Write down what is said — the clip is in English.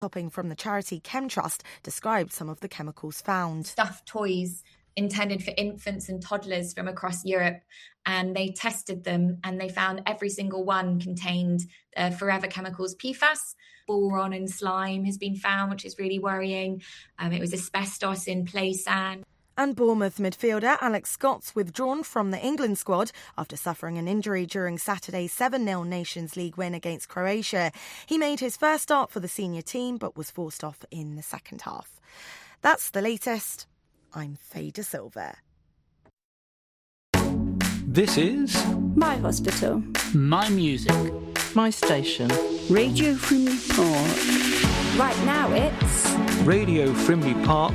Hopping from the charity ChemTrust described some of the chemicals found. Stuffed toys intended for infants and toddlers from across Europe, and they tested them and they found every single one contained forever chemicals PFAS. Boron in slime has been found, which is really worrying. It was asbestos in play sand. And Bournemouth midfielder Alex Scott's withdrawn from the England squad after suffering an injury during Saturday's 7-0 Nations League win against Croatia. He made his first start for the senior team but was forced off in the second half. That's the latest. I'm Faye De Silva. This is My hospital. My music. My station. Radio Frimley Park. Right now it's Radio Frimley Park